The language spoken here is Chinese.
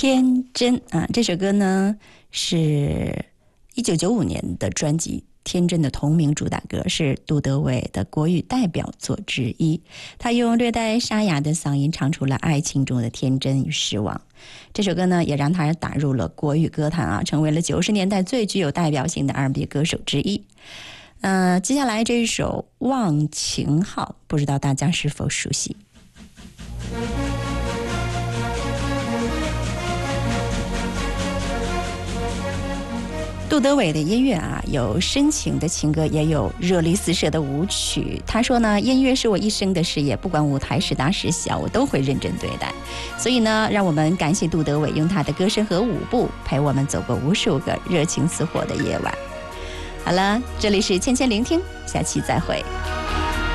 天真啊，这首歌呢是1995年的专辑《天真》的同名主打歌，是杜德伟的国语代表作之一。他用略带沙哑的嗓音唱出了爱情中的天真与失望。这首歌呢，也让他打入了国语歌坛啊，成为了90年代最具有代表性的 R&B 歌手之一。接下来这一首《忘情号》，不知道大家是否熟悉？杜德伟的音乐啊，有深情的情歌，也有热力四射的舞曲。他说呢，音乐是我一生的事业，不管舞台是大是小，我都会认真对待。所以呢，让我们感谢杜德伟用他的歌声和舞步陪我们走过无数个热情似火的夜晚。好了，这里是千千聆听，下期再会。